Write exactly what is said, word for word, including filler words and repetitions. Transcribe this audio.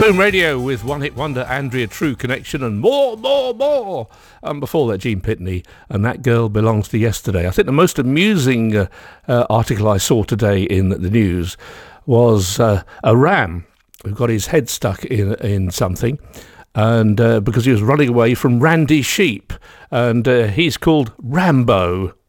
Boom Radio with One Hit Wonder, Andrea True Connection, and more, more, more. And before that, Gene Pitney, and That Girl Belongs to Yesterday. I think the most amusing uh, uh, article I saw today in the news was uh, a ram who got his head stuck in in something, and uh, because he was running away from Randy Sheep, and uh, he's called Rambo.